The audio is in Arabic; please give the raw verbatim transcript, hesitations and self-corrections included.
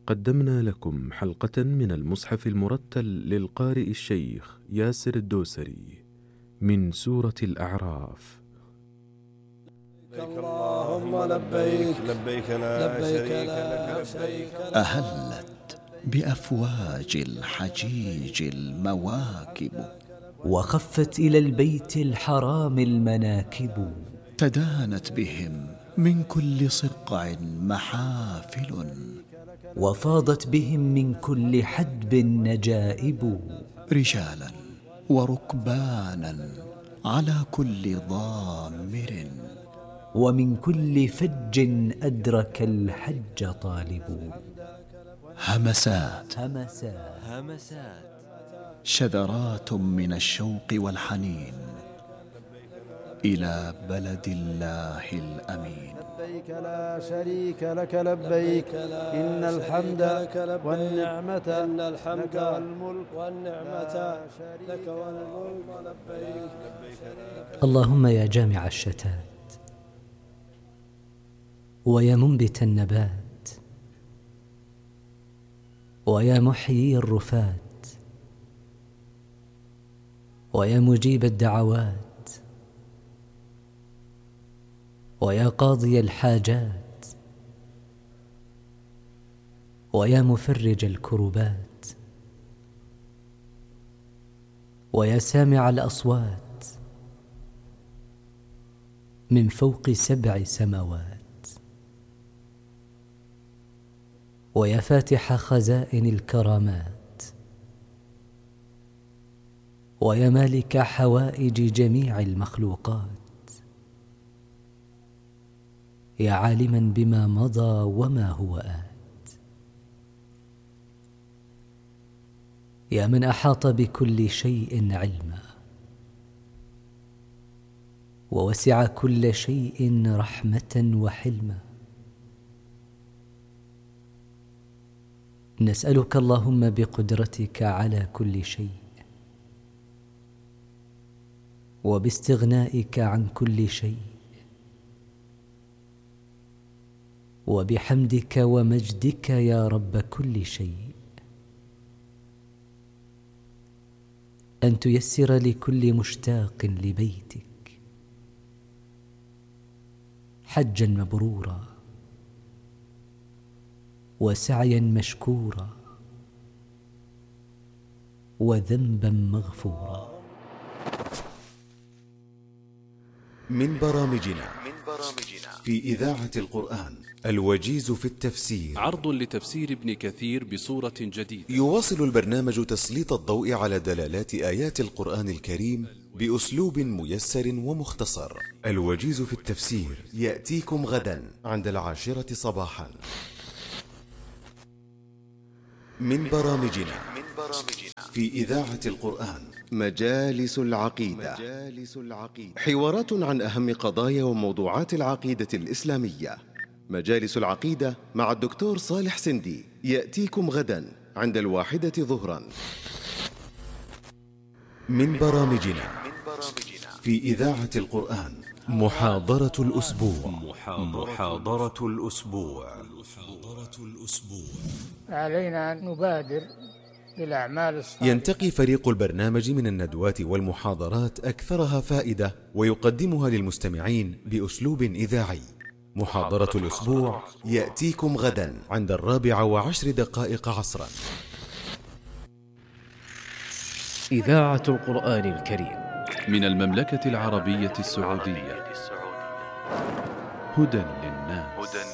قدمنا لكم حلقة من المصحف المرتل للقارئ الشيخ ياسر الدوسري من سورة الأعراف. اللهم لبيك لبيك لا شريك لك. أهلت بأفواج الحجيج المواكب، وخفت إلى البيت الحرام المناكب، تدانت بهم من كل صقع محافل، وفاضت بهم من كل حدب نجائب، رجالا وركبانا على كل ضامر، ومن كل فج أدرك الحج طالب. همسات همسات همسات شذرات من الشوق والحنين إلى بلد الله الأمين. لبيك لا شريك لك لبيك إن الحمد والنعمة لك والملك والنعمة لك والملك لبيك. اللهم يا جامع الشتات، ويا منبت النبات، ويا محيي الرفات، ويا مجيب الدعوات، ويا قاضي الحاجات، ويا مفرج الكربات، ويا سامع الأصوات من فوق سبع سماوات، ويا فاتح خزائن الكرامات، ويا مالك حوائج جميع المخلوقات، يا عالما بما مضى وما هو آت، يا من أحاط بكل شيء علما، ووسع كل شيء رحمة وحلما. نسألك اللهم بقدرتك على كل شيء، وباستغنائك عن كل شيء، وبحمدك ومجدك يا رب كل شيء، أن تيسر لكل مشتاق لبيتك حجا مبرورا، وسعيا مشكورا، وذنبا مغفورا. من برامجنا في إذاعة القرآن الوجيز في التفسير، عرض لتفسير ابن كثير بصورة جديدة. يواصل البرنامج تسليط الضوء على دلالات آيات القرآن الكريم بأسلوب ميسر ومختصر. الوجيز في التفسير يأتيكم غدا عند العاشرة صباحا. من برامجنا في إذاعة القرآن مجالس العقيدة، حوارات عن أهم قضايا وموضوعات العقيدة الإسلامية. مجالس العقيدة مع الدكتور صالح سندي يأتيكم غدا عند الواحدة ظهرا. من برامجنا في إذاعة القرآن محاضرة الأسبوع. محاضرة الأسبوع. علينا أن نبادر بالأعمال الصالحة. ينتقي فريق البرنامج من الندوات والمحاضرات أكثرها فائدة، ويقدمها للمستمعين بأسلوب إذاعي. محاضرة الأسبوع يأتيكم غدا عند الرابعة وعشر دقائق عصرا. إذاعة القرآن الكريم من المملكة العربية السعودية، هدى للناس.